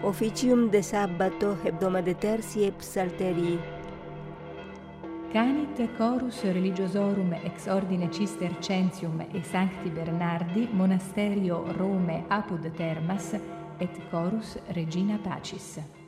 Officium de sabbato hebdomade tertiae psalterii. Canit chorus religiosorum ex ordine Cistercensium e Sancti Bernardi monasterio Rome apud Termas et chorus Regina Pacis.